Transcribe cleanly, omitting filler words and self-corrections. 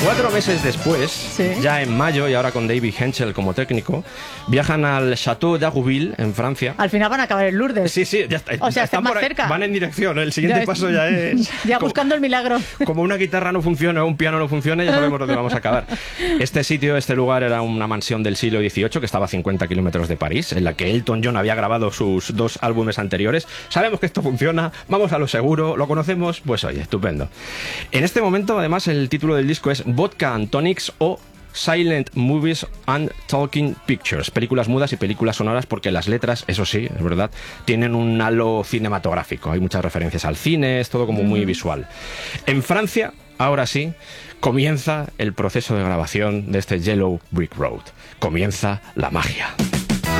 4 meses después, Sí. ya en mayo, y ahora con David Henschel como técnico, viajan al Château d'Agouville, en Francia. Al final van a acabar en Lourdes. Sí, ya está. O sea, están están más por ahí, cerca. van en dirección. El siguiente Ya paso ya es... Ya como- buscando el milagro. Como una guitarra no funciona o un piano no funciona, ya sabemos dónde vamos a acabar. Este lugar era una mansión del siglo XVIII que estaba a 50 kilómetros de París, en la que Elton John había grabado sus 2 álbumes anteriores. Sabemos que esto funciona, vamos a lo seguro, lo conocemos, pues oye, estupendo. En este momento, además, el título del disco es Vodka and Tonics o Silent Movies and Talking Pictures, películas mudas y películas sonoras, porque las letras, eso sí, es verdad, tienen un halo cinematográfico. Hay muchas referencias al cine, es todo como muy visual. En Francia, ahora sí, comienza el proceso de grabación de este Yellow Brick Road. Comienza la magia.